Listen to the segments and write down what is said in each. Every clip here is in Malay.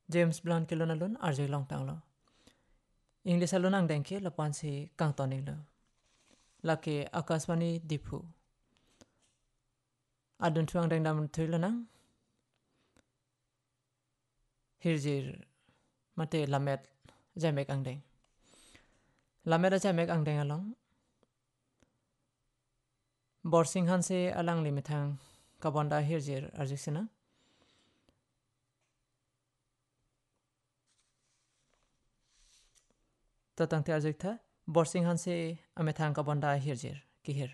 James Blunt ke lon alun RJ long tang lo English alun ang dengke lapan si kang toning lo laki Akashvani Dipu adun tuang deng dam thuilo nang hirjir mate lamet jamek ang deng lamet jamek ang deng along borsing han se alang limithang kabonda hirjir arjiksina tatang te arjikta borsing han se amethang kabonda hirjir kihir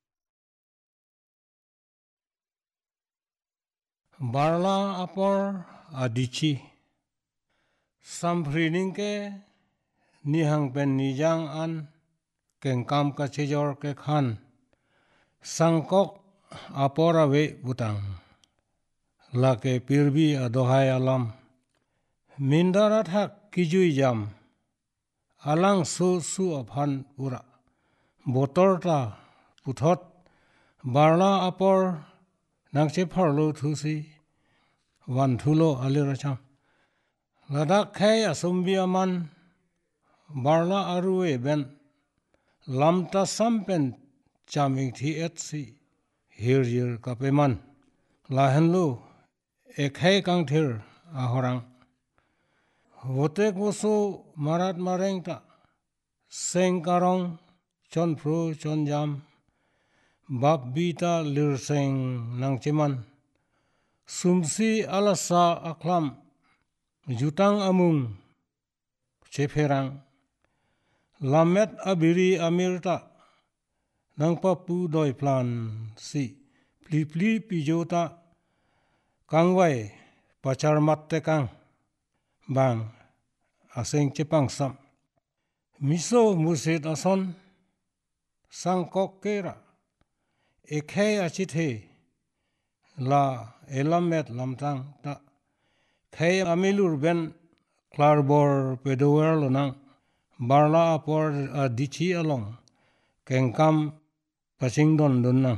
Barla apor adichi samphrining ke nihang pen nijang an kengkam ka chejor ke khan sangkok apor ave butang lake pirbi adohai alam mindarat hak kijui jam alang su aphan pura botorta puthot barla apor nangche pharlo thusi wan thulo aliracham ladak khai asumbi aman barla arue ben lamta sampen chaming thi etsi hirjir kapeman lahenlu ekhai kangthir ahorang wote kusu marat marengta sengkarong chonpru chonjam bab bita lirseng nangcheman sumsi alasa aklam jutang amung cheferang lamet abiri amirta nangpapu doi plan si pli pijota kangwai pachar matte kang bang aseng chepang sam miso musit ason sangkok kera ekhei achithe la elamet lamtang ta khei amilur ben klarbor pedower lonang barla apor dichi along kengkam pachingdon donnang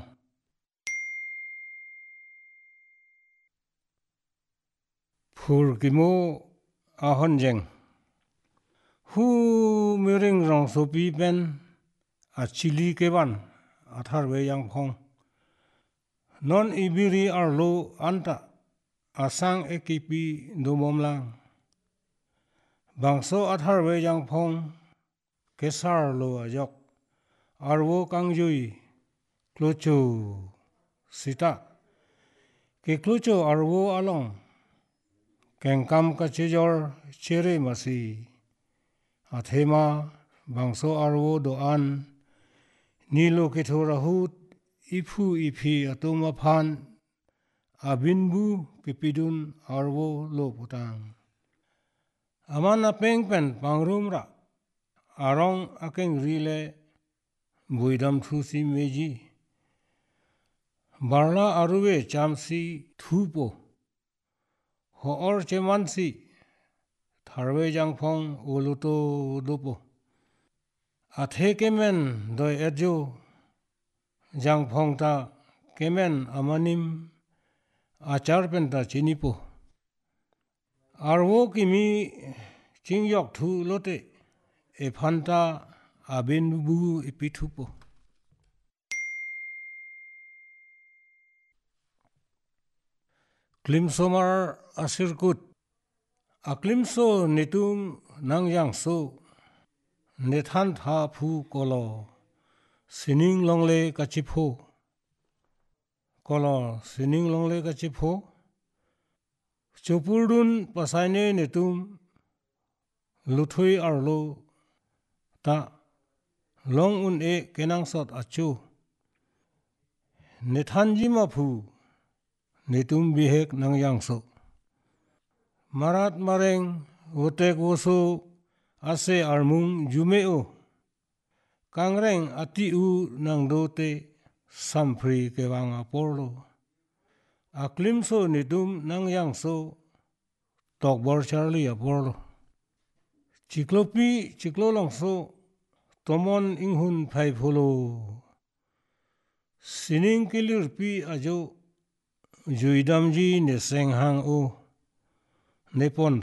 phur kimo ahonjeng hu miring rong sopi ben achili keban atharwe yang phong non ibiri arlo anta asang ekipi domomlang bangso atharwe yang phong kesar lo ajok arwo kangjui klocho sita ke klocho arwo along kengkam ka chejor chere masi athema bangso arwo doan nilo kethorahut ifu ifi atoma phan abinbu kipidun arwo lo putang amana pengpen pangrumra arong akeng rile buidam thusi meji barla aruwe chamsi thupo hoor chemansi tharwe jangphong uluto dopo athe kemen doi edjo jangphong ta kemen amanim achar penta chinipo arwo kimi chingyok thu lote ephanta abinbu ipithupo klimsomar asirkut aklimso nitum nangyang so nethan tha phu kolo sining longle kachipho kolo sining longle kachipho chopurdun pasaine netum luthui arlo ta long un e kenang sot achu nethanji maphu netum bihek nangyang so marat mareng wotek woso ase armung jumeo kangreng ati u nangdote samphri kewang aporlo aklimso nitum nangyang so tokbor charlie aporlo chiklopi chiklolongso tomon inghun phai pholo sining kilirpi ajo juidamji nesenghang o nepon